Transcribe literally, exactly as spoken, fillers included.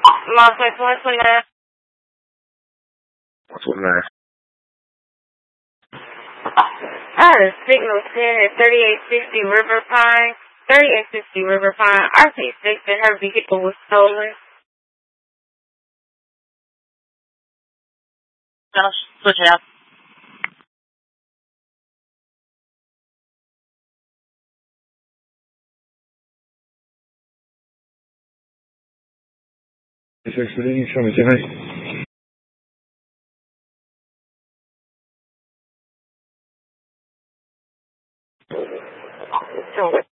Moscow one twenty-nine. one twenty-nine. I had a signal ten at thirty-eight sixty River Pine. thirty-eight sixty River Pine. R P six and her vehicle was stolen. I'll switch it out. six show me tonight. Sure.